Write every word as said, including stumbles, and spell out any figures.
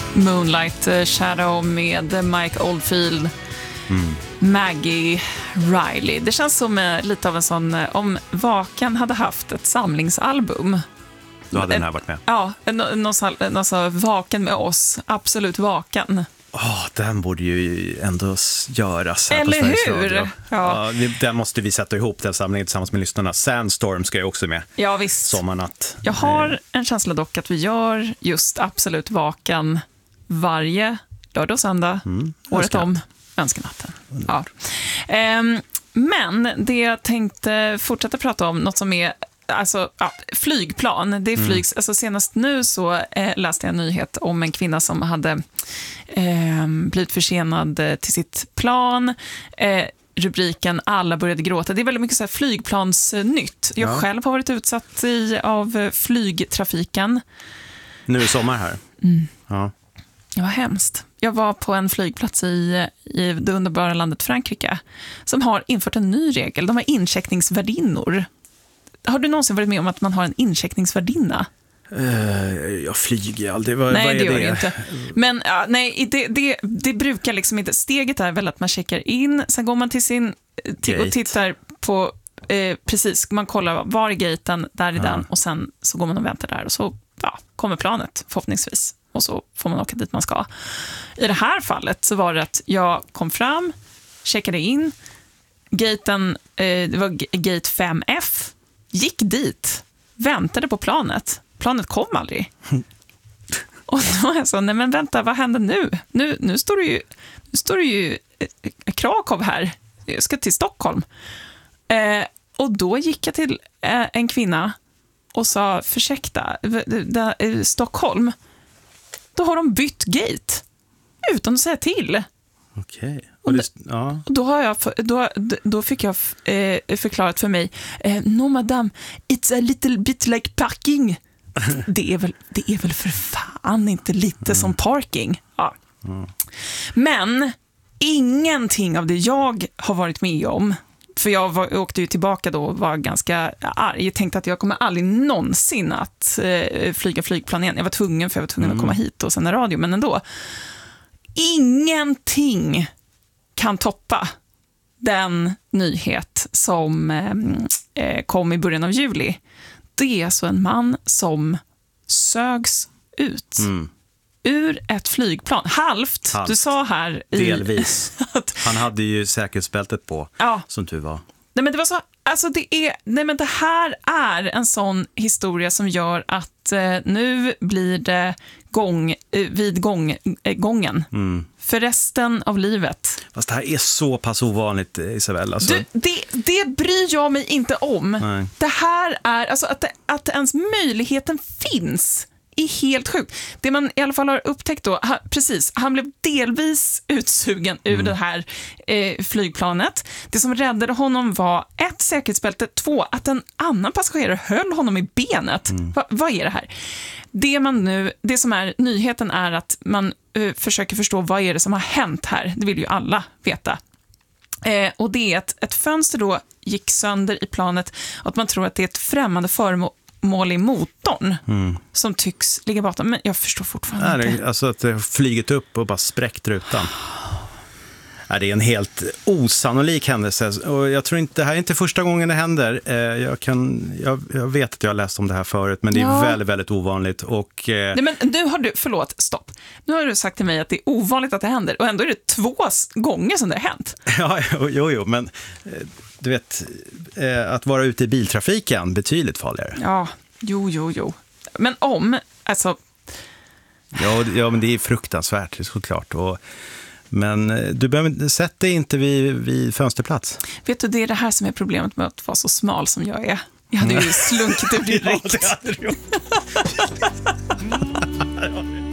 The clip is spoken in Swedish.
Moonlight Shadow med Mike Oldfield, mm. Maggie Riley. Det känns som eh, lite av en sån, eh, om Vaken hade haft ett samlingsalbum. Då hade den här varit med. Ja, någon, någon så Vaken med oss, absolut vaken. Oh, den borde ju ändå göras här. Eller på Sveriges hur? Radio. Ja. Ja, den måste vi sätta ihop, den samlingen tillsammans med lyssnarna. Sandstorm ska ju också med. Ja, visst. Sommarnatt. Jag har en känsla dock att vi gör just absolut vaken varje lördag och söndag, mm. året om, önskenatten. Ja. Um, men det jag tänkte fortsätta prata om, något som är alltså, ja, flygplan. Det är flygs, mm. alltså, senast nu så eh, läste jag en nyhet om en kvinna som hade eh, blivit försenad eh, till sitt plan. Eh, rubriken Alla började gråta. Det är väldigt mycket så här flygplansnytt. Jag ja. själv har varit utsatt i, av flygtrafiken. Nu är sommar här. Mm. Ja. Det var hemskt. Jag var på en flygplats i, i det underbara landet Frankrike som har infört en ny regel. De har incheckningsvärdinnor. Har du någonsin varit med om att man har en incheckningsvärdinna? Uh, jag flyger aldrig. Vad, nej, vad är det gör det? det inte. Men ja, nej, det, det, det brukar liksom inte. Steget är väl att man checkar in, sen går man till sin till, och tittar på eh, precis, man kollar var är gaten, där är ja. den, och sen så går man och väntar där och så ja, kommer planet förhoppningsvis. Och så får man åka dit man ska. I det här fallet så var det att jag kom fram, checkade in, gaten, eh, det var gate fem F, gick dit, väntade på planet. Planet kom aldrig. Och då var jag så, nej men vänta, vad händer nu? Nu, nu står det ju, nu står det ju eh, Krakow här. Jag ska till Stockholm. Eh, och då gick jag till eh, en kvinna och sa, försäkta, eh, Stockholm. Då har de bytt gate utan att säga till. Okej. Okay. Och det, ja. då, har jag, då, då fick jag eh, förklarat för mig, eh, no madame, it's a little bit like parking. Det är väl, det är väl för fan inte lite mm. som parking. Ja. Mm. Men ingenting av det jag har varit med om, för jag var, åkte ju tillbaka då och var ganska arg. Jag tänkte att jag kommer aldrig någonsin att eh, flyga flygplan igen. Jag var tvungen, för jag var tvungen mm. att komma hit och sända radio, men ändå. Ingenting kan toppa den nyhet som eh, kom i början av juli. Det är alltså en man som sögs ut mm. ur ett flygplan. Halvt, Halvt. Du sa här i, delvis. Att, han hade ju säkerhetsbältet på, ja. som tur var. Nej, men det var så, alltså det är, nej men det här är en sån historia som gör att eh, nu blir det gång, eh, vid gång, eh, gången. Mm. För resten av livet. Fast det här är så pass ovanligt, Isabel. Alltså. Du, det, det bryr jag mig inte om. Nej. Det här är, alltså att, det, att ens möjligheten finns är helt sjukt. Det man i alla fall har upptäckt då, ha, precis, han blev delvis utsugen ur mm. det här eh, flygplanet. Det som räddade honom var ett, säkerhetsbälte, två, att en annan passagerare höll honom i benet. Mm. Va, vad är det här? Det man nu, det som är nyheten är att man eh, försöker förstå vad är det som har hänt här. Det vill ju alla veta. Eh, och det är att ett fönster då gick sönder i planet och att man tror att det är ett främmande föremål mål i motorn mm. som tycks ligga bakom, men jag förstår fortfarande Nej, inte. Alltså att det har flygit upp och bara spräckt rutan. Nej, det är en helt osannolik händelse och jag tror inte, det här är inte första gången det händer. Jag, kan, jag, jag vet att jag har läst om det här förut, men det är ja. väldigt, väldigt ovanligt. Och, Nej, men nu har du, förlåt, stopp. Nu har du sagt till mig att det är ovanligt att det händer och ändå är det två gånger som det har hänt. Ja, jo, jo, men du vet, att vara ute i biltrafiken betydligt farligare. Ja, jo, jo, jo. Men om, alltså... Ja, ja men det är fruktansvärt, såklart. Och, men du behöver, sätt dig inte vid, vid fönsterplats. Vet du, det är det här som är problemet med att vara så smal som jag är. Jag hade ju slunkit ur direkt. Ja, det hade du gjort.